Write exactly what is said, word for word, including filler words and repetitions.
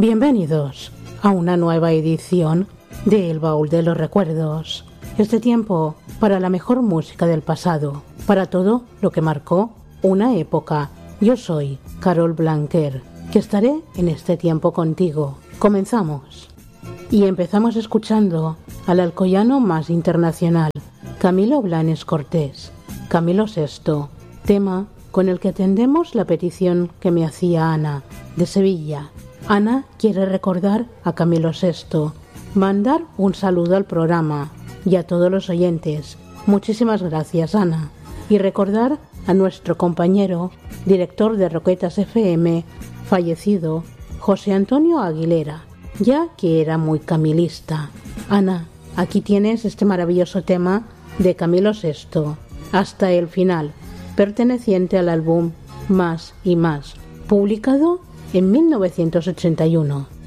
Bienvenidos a una nueva edición de El Baúl de los Recuerdos. Este tiempo para la mejor música del pasado, para todo lo que marcó una época. Yo soy Carol Blanquer, que estaré en este tiempo contigo. Comenzamos. Y empezamos escuchando al alcoyano más internacional, Camilo Blanes Cortés, Camilo sexto, tema con el que atendemos la petición que me hacía Ana, de Sevilla. Ana quiere recordar a Camilo sexto, mandar un saludo al programa y a todos los oyentes. Muchísimas gracias, Ana. Y recordar a nuestro compañero, director de Roquetas F M, fallecido, José Antonio Aguilera, ya que era muy camilista. Ana, aquí tienes este maravilloso tema de Camilo sexto, Hasta el final, perteneciente al álbum Más y Más, publicado en mil novecientos ochenta y uno.